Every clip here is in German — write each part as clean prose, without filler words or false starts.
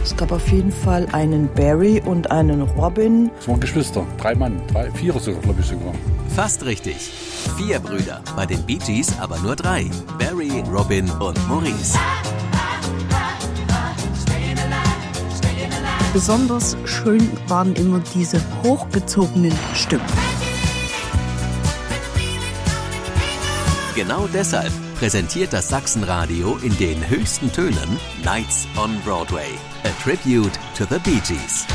Es gab auf jeden Fall einen Barry und einen Robin. Es waren Geschwister, 3 Mann, 4 sogar, glaube ich sogar. Fast richtig. 4 Brüder, bei den Bee Gees aber nur 3. Barry, Robin und Maurice. Besonders schön waren immer diese hochgezogenen Stimmen. Genau deshalb präsentiert das Sachsenradio in den höchsten Tönen Nights on Broadway. A Tribute to the Bee Gees.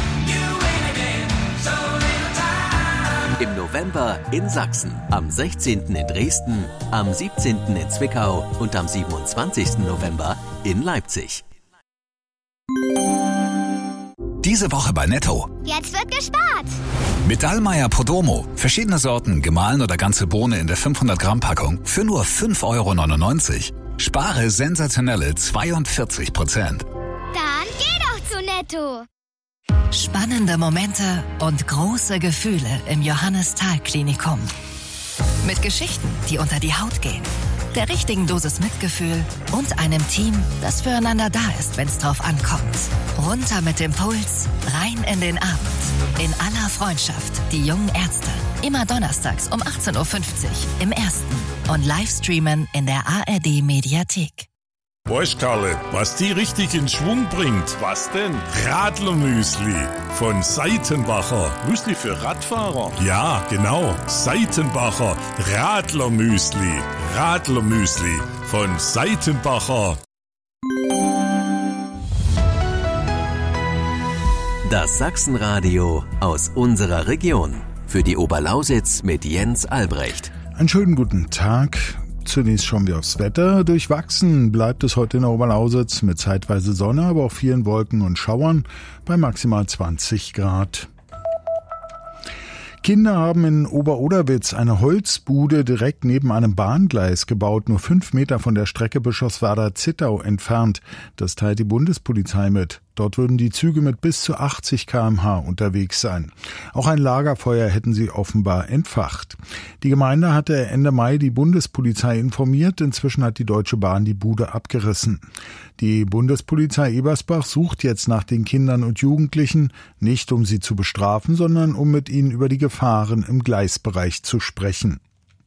Im November in Sachsen, am 16. in Dresden, am 17. in Zwickau und am 27. November in Leipzig. Diese Woche bei Netto. Jetzt wird gespart. Mit Dallmayr Podromo. Verschiedene Sorten, gemahlen oder ganze Bohne in der 500 Gramm Packung für nur 5,99 €. Spare sensationelle 42%. Dann geh doch zu Netto. Spannende Momente und große Gefühle im Johannes-Thal-Klinikum. Mit Geschichten, die unter die Haut gehen. Der richtigen Dosis Mitgefühl und einem Team, das füreinander da ist, wenn es drauf ankommt. Runter mit dem Puls, rein in den Abend. In aller Freundschaft, die jungen Ärzte. Immer donnerstags um 18:50 Uhr im Ersten. Und Livestreamen in der ARD-Mediathek. Weißt Karle, was die richtig in Schwung bringt? Was denn? Radlermüsli von Seitenbacher. Müsli für Radfahrer? Ja, genau. Seitenbacher Radlermüsli. Radlermüsli von Seitenbacher. Das Sachsenradio aus unserer Region. Für die Oberlausitz mit Jens Albrecht. Einen schönen guten Tag. Zunächst schauen wir aufs Wetter. Durchwachsen bleibt es heute in der Oberlausitz mit zeitweise Sonne, aber auch vielen Wolken und Schauern bei maximal 20 Grad. Kinder haben in Ober-Oderwitz eine Holzbude direkt neben einem Bahngleis gebaut, nur 5 Meter von der Strecke Bischofswerda-Zittau entfernt. Das teilt die Bundespolizei mit. Dort würden die Züge mit bis zu 80 km/h unterwegs sein. Auch ein Lagerfeuer hätten sie offenbar entfacht. Die Gemeinde hatte Ende Mai die Bundespolizei informiert. Inzwischen hat die Deutsche Bahn die Bude abgerissen. Die Bundespolizei Ebersbach sucht jetzt nach den Kindern und Jugendlichen, nicht um sie zu bestrafen, sondern um mit ihnen über die Gefahren im Gleisbereich zu sprechen.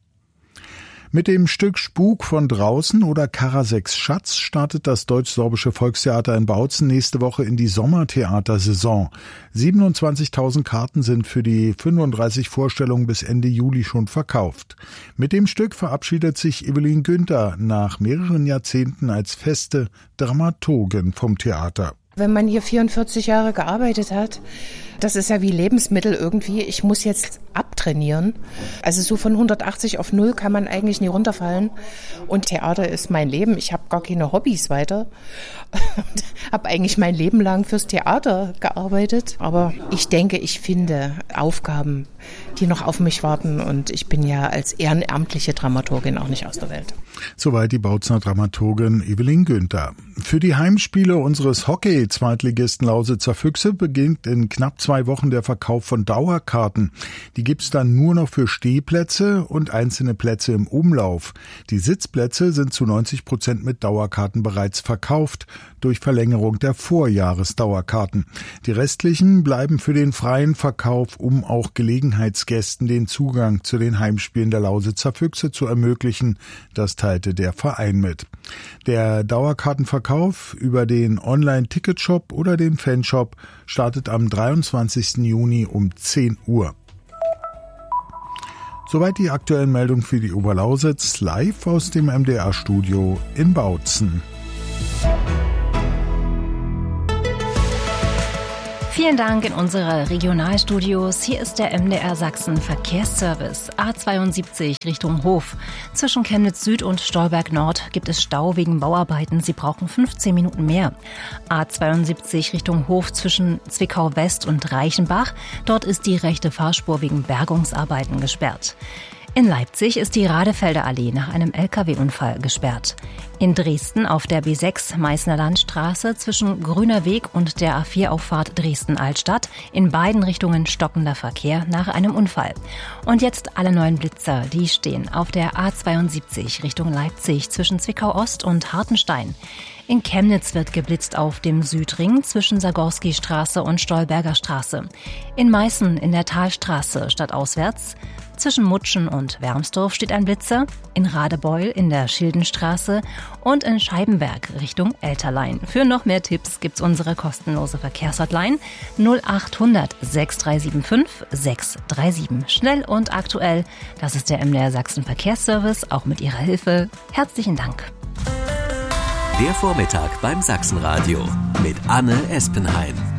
Mit dem Stück Spuk von draußen oder Karaseks Schatz startet das Deutsch-Sorbische Volkstheater in Bautzen nächste Woche in die Sommertheatersaison. 27.000 Karten sind für die 35 Vorstellungen bis Ende Juli schon verkauft. Mit dem Stück verabschiedet sich Evelyn Günther nach mehreren Jahrzehnten als feste Dramaturgin vom Theater. Wenn man hier 44 Jahre gearbeitet hat, das ist ja wie Lebensmittel irgendwie. Ich muss jetzt abtrainieren. Also so von 180 auf 0 kann man eigentlich nie runterfallen. Und Theater ist mein Leben. Ich habe gar keine Hobbys weiter. Habe eigentlich mein Leben lang fürs Theater gearbeitet. Aber ich denke, ich finde Aufgaben, die noch auf mich warten. Und ich bin ja als ehrenamtliche Dramaturgin auch nicht aus der Welt. Soweit die Bautzener Dramaturgin Evelyn Günther. Für die Heimspiele unseres Hockey-Zweitligisten Lausitzer Füchse beginnt in knapp 2 Wochen der Verkauf von Dauerkarten. Die gibt's dann nur noch für Stehplätze und einzelne Plätze im Umlauf. Die Sitzplätze sind zu 90% mit Dauerkarten bereits verkauft, durch Verlängerung der Vorjahresdauerkarten. Die restlichen bleiben für den freien Verkauf, um auch Gelegenheitsgästen den Zugang zu den Heimspielen der Lausitzer Füchse zu ermöglichen. Das teilte der Verein mit. Der Dauerkartenverkauf über den Online-Ticketshop oder den Fanshop startet am 23. Juni um 10 Uhr. Soweit die aktuellen Meldungen für die Oberlausitz, live aus dem MDR-Studio in Bautzen. Vielen Dank in unsere Regionalstudios. Hier ist der MDR Sachsen Verkehrsservice. A72 Richtung Hof. Zwischen Chemnitz Süd und Stolberg Nord gibt es Stau wegen Bauarbeiten. Sie brauchen 15 Minuten mehr. A72 Richtung Hof zwischen Zwickau West und Reichenbach. Dort ist die rechte Fahrspur wegen Bergungsarbeiten gesperrt. In Leipzig ist die Radefelder Allee nach einem LKW-Unfall gesperrt. In Dresden auf der B6 Meißner Landstraße zwischen Grüner Weg und der A4-Auffahrt Dresden-Altstadt in beiden Richtungen stockender Verkehr nach einem Unfall. Und jetzt alle neuen Blitzer, die stehen auf der A72 Richtung Leipzig zwischen Zwickau Ost und Hartenstein. In Chemnitz wird geblitzt auf dem Südring zwischen Sagorski-Straße und Stolberger Straße. In Meißen in der Talstraße stadtauswärts. Zwischen Mutschen und Wermsdorf steht ein Blitzer. In Radebeul in der Schildenstraße und in Scheibenberg Richtung Elterlein. Für noch mehr Tipps gibt's unsere kostenlose Verkehrshotline 0800 6375 637. Schnell und aktuell. Das ist der MDR Sachsen Verkehrsservice. Auch mit Ihrer Hilfe. Herzlichen Dank. Der Vormittag beim Sachsenradio mit Anne Espenheim.